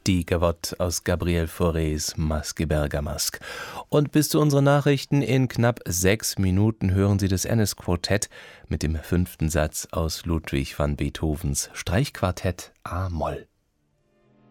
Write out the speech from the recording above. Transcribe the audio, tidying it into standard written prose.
Die Gavotte aus Gabriel Faurés Masque Bergamasque. Und bis zu unseren Nachrichten in knapp 6 Minuten hören Sie das Ennis-Quartett mit dem 5. Satz aus Ludwig van Beethovens Streichquartett A-Moll.